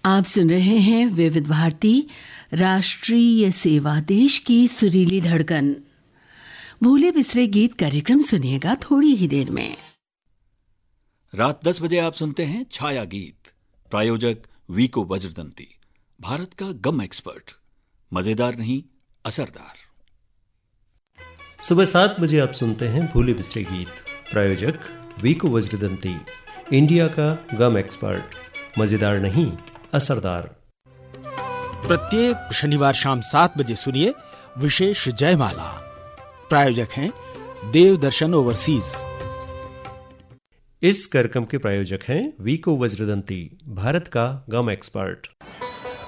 आप सुन रहे हैं विविध भारती राष्ट्रीय सेवा, देश की सुरीली धड़कन। भूले बिसरे गीत कार्यक्रम सुनिएगा थोड़ी ही देर में। रात 10 बजे आप सुनते हैं छाया गीत। प्रायोजक वीको वज्रदंती, भारत का गम एक्सपर्ट। मजेदार नहीं, असरदार। सुबह 7 बजे आप सुनते हैं भूले बिसरे गीत। प्रायोजक वीको वज्रदंती, इंडिया का गम एक्सपर्ट। मजेदार नहीं, असरदार। प्रत्येक शनिवार शाम 7 बजे सुनिए विशेष जयमाला। प्रायोजक हैं देवदर्शन ओवरसीज। इस कार्यक्रम के प्रायोजक हैं वीको वज्रदंती, भारत का गम एक्सपर्ट।